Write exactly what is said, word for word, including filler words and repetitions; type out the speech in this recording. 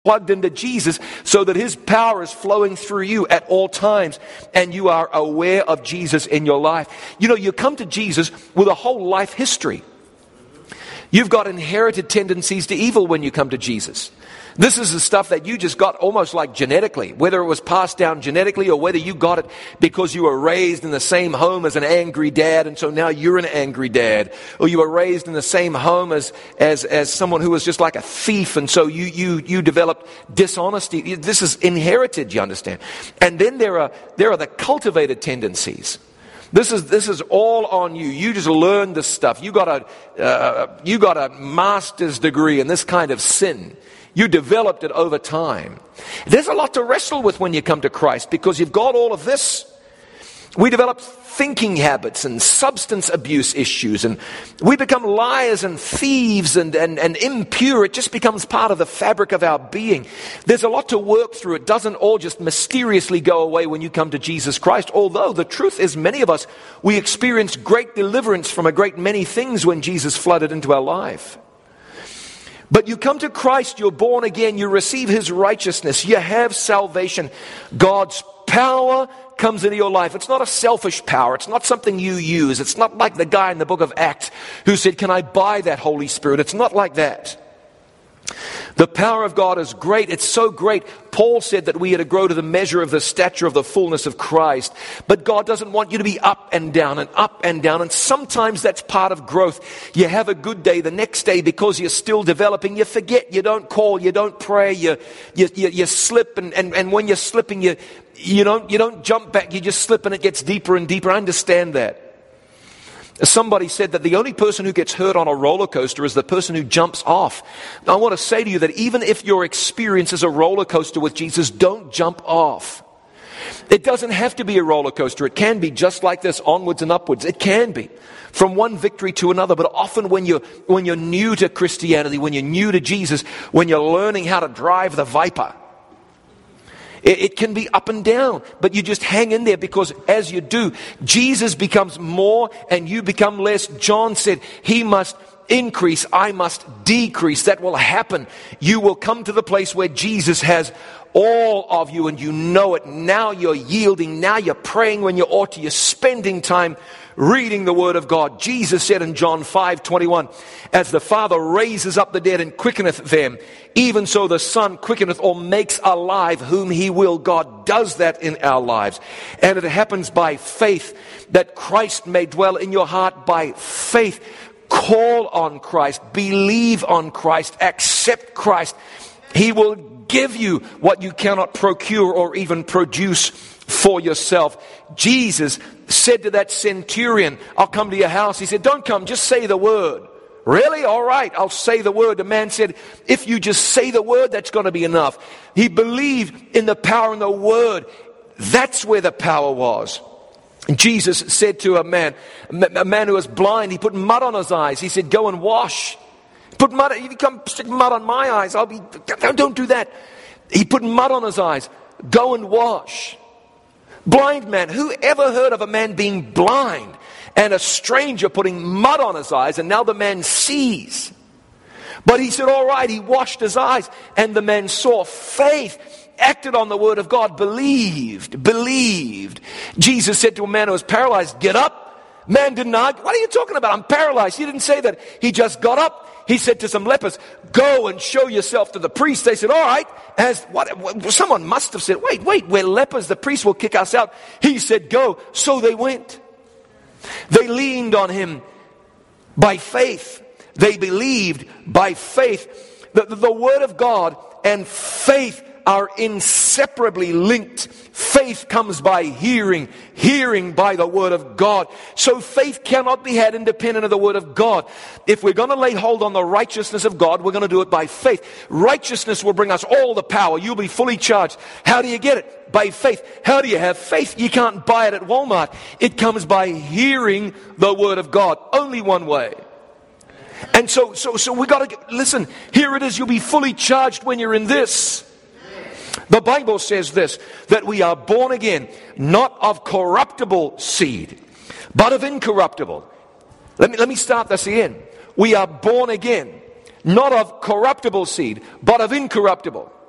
plugged into Jesus so that his power is flowing through you at all times and you are aware of Jesus in your life. You know, you come to Jesus with a whole life history. You've got inherited tendencies to evil when you come to Jesus. This is the stuff that you just got almost like genetically, whether it was passed down genetically or whether you got it because you were raised in the same home as an angry dad and so now you're an angry dad. Or you were raised in the same home as as, as someone who was just like a thief and so you, you, you developed dishonesty. This is inherited, you understand. And then there are there are the cultivated tendencies. This is this is all on you. You just learned this stuff. You got a uh, you got a master's degree in this kind of sin. You developed it over time. There's a lot to wrestle with when you come to Christ because you've got all of this. We develop thinking habits and substance abuse issues and we become liars and thieves and, and, and impure. It just becomes part of the fabric of our being. There's a lot to work through. It doesn't all just mysteriously go away when you come to Jesus Christ. Although the truth is many of us, we experience great deliverance from a great many things when Jesus flooded into our life. But you come to Christ, you're born again, you receive his righteousness, you have salvation. God's power comes into your life. It's not a selfish power. It's not something you use. It's not like the guy in the book of Acts who said, can I buy that Holy Spirit? It's not like that. The power of God is great. It's so great. Paul said that we are to grow to the measure of the stature of the fullness of Christ. But God doesn't want you to be up and down and up and down. And sometimes that's part of growth. You have a good day. The next day, because you're still developing, you forget. You don't call. You don't pray. You you you, you slip. And, and, and when you're slipping, you you don't you don't jump back. You just slip and it gets deeper and deeper. I understand that. Somebody said that the only person who gets hurt on a roller coaster is the person who jumps off. Now, I want to say to you that even if your experience is a roller coaster with Jesus, don't jump off. It doesn't have to be a roller coaster. It can be just like this, onwards and upwards. It can be from one victory to another. But often when you're, when you're new to Christianity, when you're new to Jesus, when you're learning how to drive the Viper, It, it can be up and down, but you just hang in there because as you do, Jesus becomes more and you become less. John said, he must increase, I must decrease. That will happen. You will come to the place where Jesus has all of you and you know it. Now you're yielding. Now you're praying when you ought to. You're spending time reading the Word of God. Jesus said in John five twenty-one, as the Father raises up the dead and quickeneth them, even so the Son quickeneth or makes alive whom he will. God does that in our lives. And it happens by faith, that Christ may dwell in your heart by faith. Call on Christ, believe on Christ, accept Christ. He will give you what you cannot procure or even produce for yourself. Jesus said to that centurion, I'll come to your house. He said, don't come, just say the word. Really? All right, I'll say the word. The man said, if you just say the word, that's going to be enough. He believed in the power in the word. That's where the power was. Jesus said to a man, a man who was blind, he put mud on his eyes. He said, go and wash. Put mud, if you come stick mud on my eyes, I'll be, don't, don't do that. He put mud on his eyes. Go and wash. Blind man, who ever heard of a man being blind and a stranger putting mud on his eyes and now the man sees? But he said, all right, he washed his eyes and the man saw. Faith acted on the word of God, believed, believed. Jesus said to a man who was paralyzed, get up. Man didn't argue. What are you talking about? I'm paralyzed. He didn't say that. He just got up. He said to some lepers, go and show yourself to the priest. They said, all right. As what, someone must have said, wait, wait, we're lepers. The priest will kick us out. He said, go. So they went. They leaned on him by faith. They believed by faith. The, the, the word of God and faith are inseparably linked. Faith comes by hearing, hearing by the word of God. So faith cannot be had independent of the word of God. If we're going to lay hold on the righteousness of God, we're going to do it by faith. Righteousness will bring us all the power. You'll be fully charged. How do you get it? By faith. How do you have faith? You can't buy it at Walmart. It comes by hearing the word of God. Only one way. And so, so, so we got to listen. Here it is. You'll be fully charged when you're in this. The Bible says this, that we are born again, not of corruptible seed, but of incorruptible. Let me, let me start this again. We are born again, not of corruptible seed, but of incorruptible.